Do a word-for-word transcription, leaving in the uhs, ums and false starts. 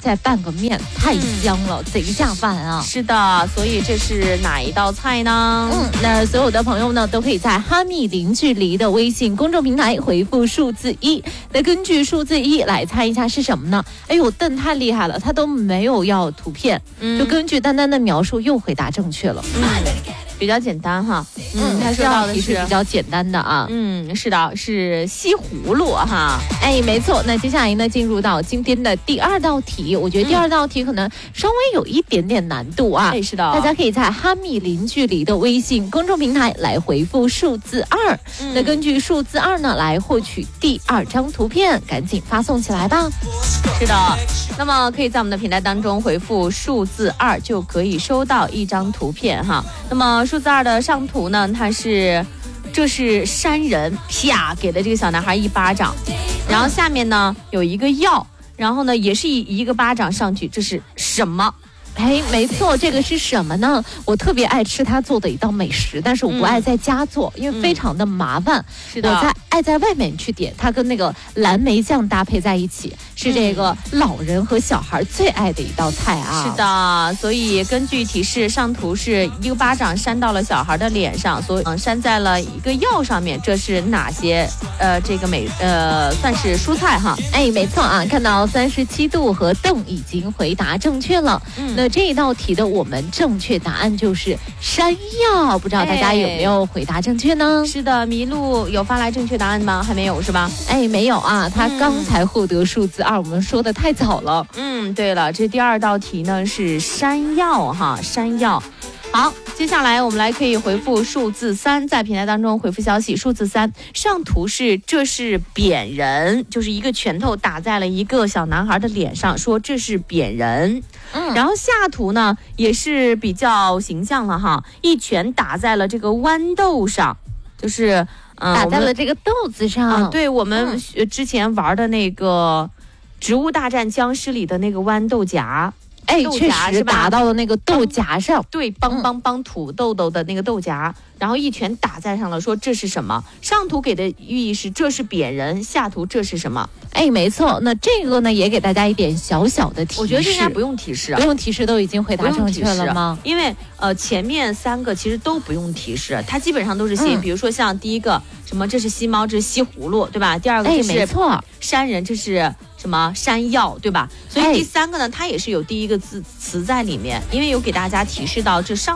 再拌个面，太香了，嗯、贼下饭啊！ 是的，所以这是哪一道菜呢？ 嗯，那所有的朋友呢，都可以在哈密零距离的微信公众平台回复数字一，那根据数字一来猜一下是什么呢？哎呦，邓太厉害了，他都没有要图片，嗯、就根据丹丹的描述又回答正确了。 嗯，比较简单哈。 嗯，他说到的是比较简单的啊。 嗯，是的，是西葫芦哈。 哎，没错。那接下来呢，进入到今天的第二道题，我觉得第二道题可能稍微有一点点难度啊。 哎，是的， 大家可以在哈密零距离的微信公众平台来回复数字二，嗯、那根据数字二呢来获取第二张图片，赶紧发送起来吧。 是的，那么可以在我们的平台当中回复数字二，就可以收到一张图片哈。那么数字二的上图呢，它是。这是山人，啪给了这个小男孩一巴掌，然后下面呢有一个药，然后呢也是一一个巴掌上去，这是什么？ 哎，没错，这个是什么呢？我特别爱吃他做的一道美食，但是我不爱在家做，嗯、因为非常的麻烦。嗯、 是的， 我在爱在外面去点，它跟那个蓝莓酱搭配在一起，是这个老人和小孩最爱的一道菜啊。 是的，所以根据提示，上图是一个巴掌扇到了小孩的脸上，所以嗯扇在了一个药上面，这是哪些？呃，这个美呃算是蔬菜哈。 哎，没错啊，看到三十七度和邓已经回答正确了。嗯。那这一道题的我们正确答案就是山药，不知道大家有没有回答正确呢？ 哎、是的，麋鹿有发来正确答案吗？还没有是吧？ 哎，没有啊，他刚才获得数字二、嗯，我们说的太早了。 嗯，对了，这第二道题呢是山药哈，山药。好，接下来我们来可以回复数字三，在平台当中回复消息数字三，上图是这是扁人，就是一个拳头打在了一个小男孩的脸上，说这是扁人。嗯，然后下图呢也是比较形象了哈，一拳打在了这个豌豆上，就是嗯、呃、打在了这个豆子上。 啊、对，我们之前玩的那个《植物大战僵尸》里的那个豌豆荚。 哎，确实打到了那个豆荚上， 对，帮帮帮土豆豆的那个豆荚，然后一拳打在上了，说这是什么？上图给的寓意是这是扁人，下图这是什么？ 哎，没错，那这个呢也给大家一点小小的提示。 我觉得这应该不用提示啊， 不用提示都已经回答正确了吗？ 因为呃前面三个其实都不用提示，它基本上都是写、嗯，比如说像第一个什么这是西猫，这是西葫芦，对吧？第二个这是没错， 山人，这是什么山药，对吧？所以第三个呢，它也是有第一个字词在里面，因为有给大家提示到这上